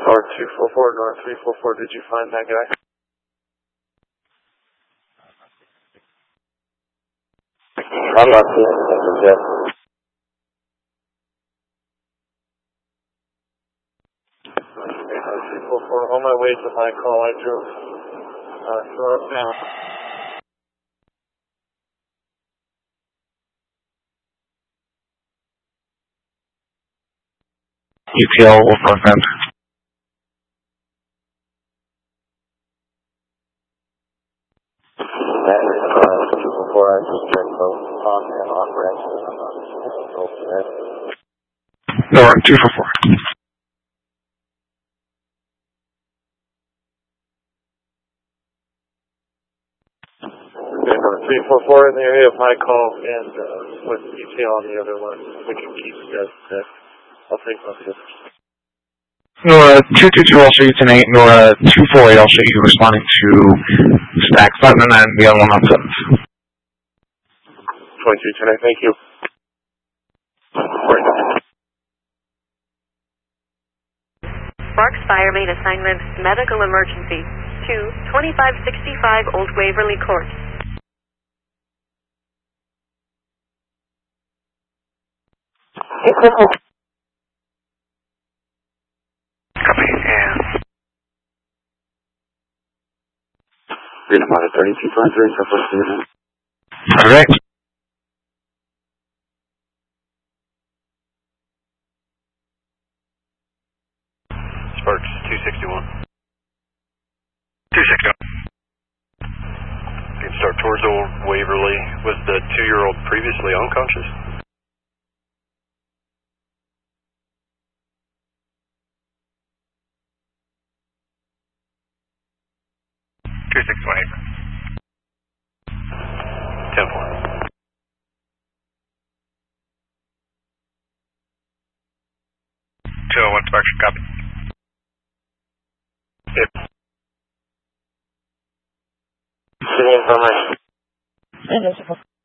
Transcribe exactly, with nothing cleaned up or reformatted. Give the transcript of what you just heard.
North two four four, North three four four, did you find that guy? I'm not seeing anything yet. three four four, on my way to my call, I drove uh, northbound. E T L will prevent. That is uh, two four four, I just checked both on and off ramps. No, two four four. Okay, North three four four in the area of my call, and uh, with E T L on the other one, we can keep you guys set. I'll take both of you. Nora two two two, I'll show you tonight. Nora two four eight, I'll show you responding to Stack Button, and then the other one on seventh. twenty-three tonight, thank you. Sparks Fire Main assignment, medical emergency, to twenty-five sixty-five Old Waverly Court. Copy, and... Green about thirty-two twenty-three, so first unit. Alright. Sparks two sixty-one. two sixty-one. You can start towards Old Waverly. Was the two-year-old previously unconscious? two six one eight. ten four. two oh one Sparks, copy. Yep. City information.